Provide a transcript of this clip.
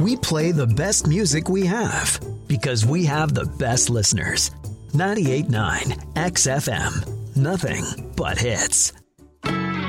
We play the best music we have because we have the best listeners. 98.9 XFM. Nothing but hits.